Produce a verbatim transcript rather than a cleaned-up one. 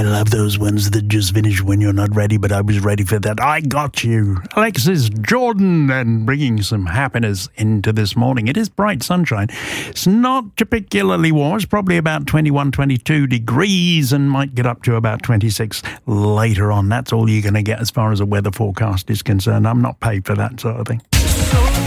love those ones that just finish when you're not ready, but I was ready for that. I got you. Alexis Jordan then bringing some happiness into this morning. It is bright sunshine. It's not particularly warm. It's probably about twenty-one, twenty-two degrees and might get up to about twenty-six later on. That's all you're going to get as far as a weather forecast is concerned. I'm not paid for that sort of thing.